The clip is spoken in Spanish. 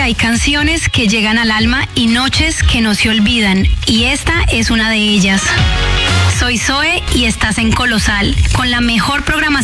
que hay canciones que llegan al alma y noches que no se olvidan, y esta es una de ellas. Soy Zoe y estás en Colosal, con la mejor programación